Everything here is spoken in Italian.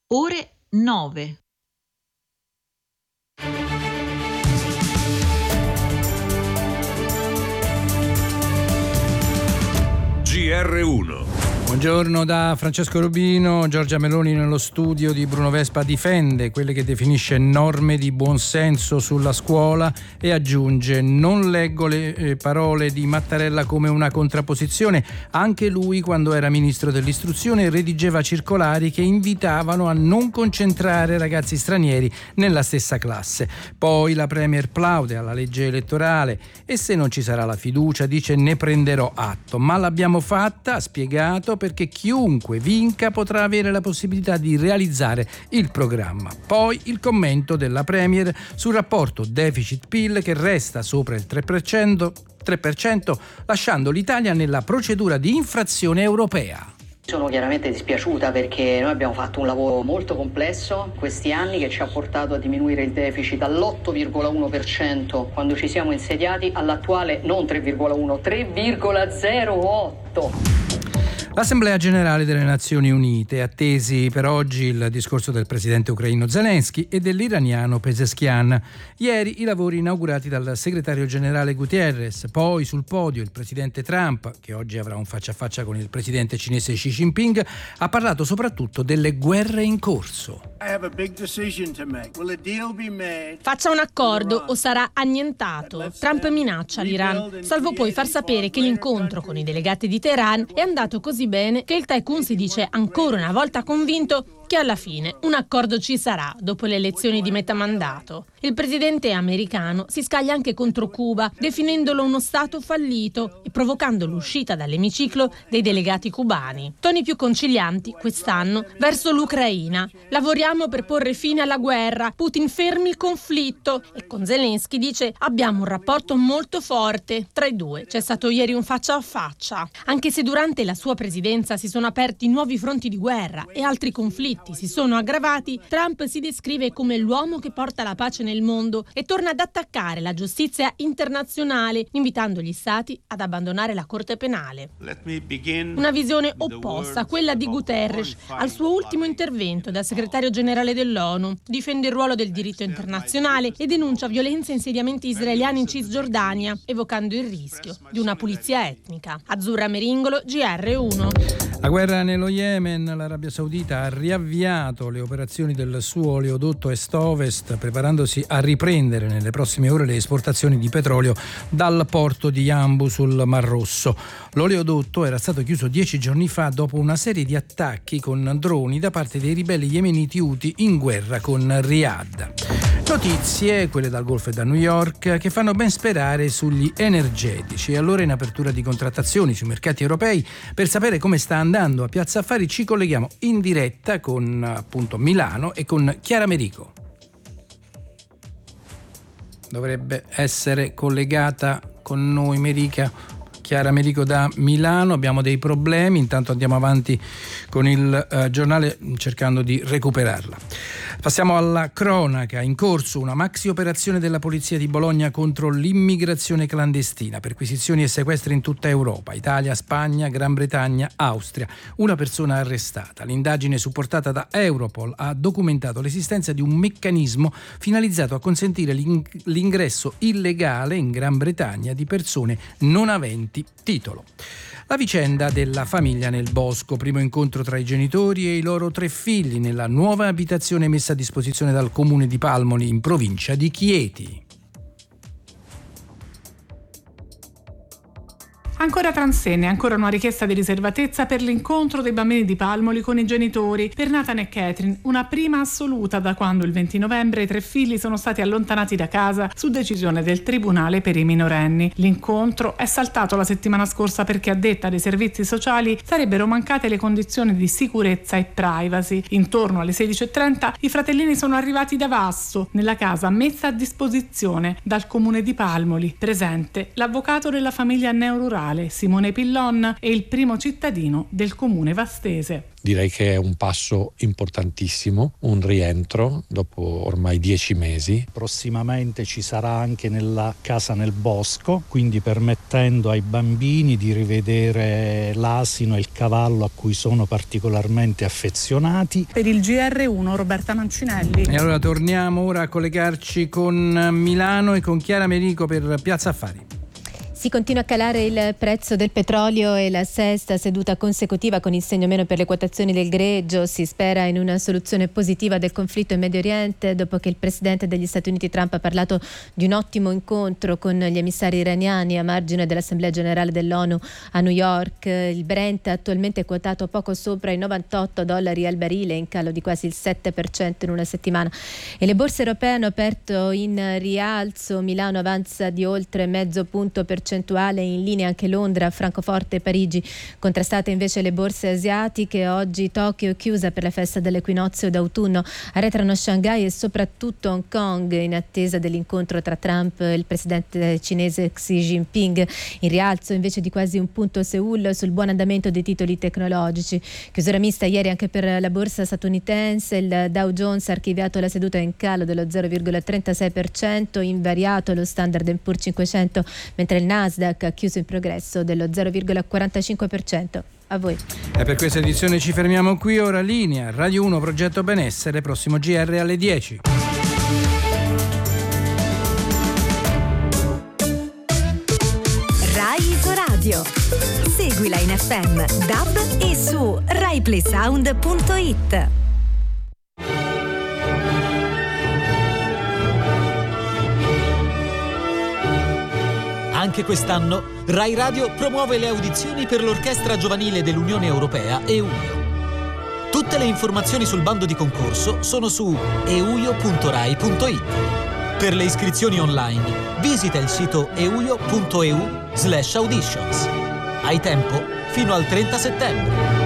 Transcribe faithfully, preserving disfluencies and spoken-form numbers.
ore nove. G R uno. Buongiorno da Francesco Rubino. Giorgia Meloni nello studio di Bruno Vespa difende quelle che definisce norme di buonsenso sulla scuola e aggiunge: non leggo le eh, parole di Mattarella come una contrapposizione. Anche lui, quando era ministro dell'istruzione, redigeva circolari che invitavano a non concentrare ragazzi stranieri nella stessa classe. Poi la Premier plaude alla legge elettorale e se non ci sarà la fiducia dice ne prenderò atto. Ma l'abbiamo fatta, ha spiegato, perché chiunque vinca potrà avere la possibilità di realizzare il programma. Poi il commento della Premier sul rapporto deficit-P I L che resta sopra il tre per cento, tre per cento, lasciando l'Italia nella procedura di infrazione europea. Sono chiaramente dispiaciuta perché noi abbiamo fatto un lavoro molto complesso in questi anni che ci ha portato a diminuire il deficit dall'otto virgola uno per cento quando ci siamo insediati all'attuale non tre virgola uno, tre virgola zero otto. L'Assemblea Generale delle Nazioni Unite, attesi per oggi il discorso del presidente ucraino Zelensky e dell'iraniano Pezeshkian. Ieri i lavori inaugurati dal segretario generale Guterres, poi sul podio il presidente Trump, che oggi avrà un faccia a faccia con il presidente cinese Xi Jinping, ha parlato soprattutto delle guerre in corso. Faccia un accordo o sarà annientato. Trump minaccia l'Iran, salvo poi far sapere che l'incontro con i delegati di Teheran è andato così bene che il tycoon si dice ancora una volta convinto che alla fine un accordo ci sarà dopo le elezioni di metà mandato. Il presidente americano si scaglia anche contro Cuba, definendolo uno stato fallito e provocando l'uscita dall'emiciclo dei delegati cubani. Toni più concilianti quest'anno verso l'Ucraina. Lavoriamo per porre fine alla guerra, Putin fermi il conflitto, e con Zelensky dice abbiamo un rapporto molto forte. Tra i due c'è stato ieri un faccia a faccia. Anche se durante la sua presidenza si sono aperti nuovi fronti di guerra e altri conflitti si sono aggravati, Trump si descrive come l'uomo che porta la pace nel mondo e torna ad attaccare la giustizia internazionale, invitando gli stati ad abbandonare la Corte Penale. Una visione opposta a quella di Guterres al suo ultimo intervento da segretario generale dell'ONU. Difende il ruolo del diritto internazionale e denuncia violenze e insediamenti israeliani in Cisgiordania, evocando il rischio di una pulizia etnica. Azzurra Meringolo, G R uno. La guerra nello Yemen, l'Arabia Saudita ha riavviato le operazioni del suo oleodotto est-ovest, preparandosi a riprendere nelle prossime ore le esportazioni di petrolio dal porto di Yanbu sul Mar Rosso. L'oleodotto era stato chiuso dieci giorni fa dopo una serie di attacchi con droni da parte dei ribelli yemeniti Houthi in guerra con Riyadh. Notizie, quelle dal Golfo e da New York, che fanno ben sperare sugli energetici. Allora, in apertura di contrattazioni sui mercati europei, per sapere come sta andando a Piazza Affari ci colleghiamo in diretta con appunto Milano e con Chiara Merico. Dovrebbe essere collegata con noi Merica. Chiara Merico da Milano, abbiamo dei problemi, intanto andiamo avanti con il eh, giornale cercando di recuperarla. Passiamo alla cronaca. In corso una maxi operazione della polizia di Bologna contro l'immigrazione clandestina, perquisizioni e sequestri in tutta Europa, Italia, Spagna, Gran Bretagna, Austria. Una persona arrestata. L'indagine supportata da Europol ha documentato l'esistenza di un meccanismo finalizzato a consentire l'ingresso illegale in Gran Bretagna di persone non aventi titolo. La vicenda della famiglia nel bosco, primo incontro tra i genitori e i loro tre figli nella nuova abitazione messa a disposizione dal comune di Palmoli in provincia di Chieti. Ancora transenne, ancora una richiesta di riservatezza per l'incontro dei bambini di Palmoli con i genitori. Per Nathan e Catherine, una prima assoluta da quando il venti novembre i tre figli sono stati allontanati da casa su decisione del Tribunale per i minorenni. L'incontro è saltato la settimana scorsa perché, a detta dei servizi sociali, sarebbero mancate le condizioni di sicurezza e privacy. Intorno alle sedici e trenta i fratellini sono arrivati da Vasto, nella casa messa a disposizione dal comune di Palmoli. Presente l'avvocato della famiglia neorurale locale. Simone Pillon è il primo cittadino del comune vastese. Direi che è un passo importantissimo, un rientro dopo ormai dieci mesi. Prossimamente ci sarà anche nella casa nel bosco, quindi permettendo ai bambini di rivedere l'asino e il cavallo a cui sono particolarmente affezionati. Per il G R uno Roberta Mancinelli. E allora torniamo ora a collegarci con Milano e con Chiara Merico per Piazza Affari. Si continua a calare il prezzo del petrolio e la sesta seduta consecutiva con il segno meno per le quotazioni del greggio. Si spera in una soluzione positiva del conflitto in Medio Oriente dopo che il presidente degli Stati Uniti Trump ha parlato di un ottimo incontro con gli emissari iraniani a margine dell'Assemblea Generale dell'ONU a New York. Il Brent è attualmente quotato poco sopra i novantotto dollari al barile, in calo di quasi il sette per cento in una settimana. E le borse europee hanno aperto in rialzo. Milano avanza di oltre mezzo punto percentuale, in linea anche Londra, Francoforte e Parigi. Contrastate invece le borse asiatiche. Oggi Tokyo è chiusa per la festa dell'equinozio d'autunno. Arretrano Shanghai e soprattutto Hong Kong in attesa dell'incontro tra Trump e il presidente cinese Xi Jinping. In rialzo invece di quasi un punto Seoul sul buon andamento dei titoli tecnologici. Chiusura mista ieri anche per la borsa statunitense. Il Dow Jones ha archiviato la seduta in calo dello zero virgola trentasei per cento, invariato lo Standard and Poor's cinquecento, mentre il Nasdaq ha chiuso in progresso dello zero virgola quarantacinque per cento. A voi. E per questa edizione ci fermiamo qui. Ora linea Radio uno Progetto Benessere, prossimo G R alle dieci. Rai Isoradio. Seguila in F M, D A B e su rai play sound punto it. Anche quest'anno Rai Radio promuove le audizioni per l'Orchestra Giovanile dell'Unione Europea EUIO. Tutte le informazioni sul bando di concorso sono su euio punto rai punto it. Per le iscrizioni online visita il sito euio punto eu slash auditions. Hai tempo fino al trenta settembre.